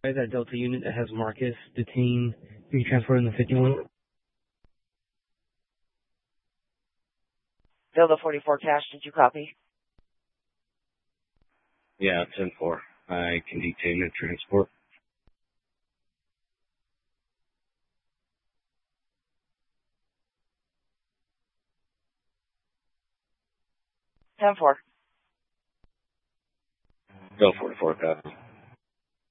that Delta unit that has Marcus detained be transported in the 51. Delta 44 cash, did you copy? Yeah, 10-4. I can detain and transport. Ten-4. Delta 44 copy.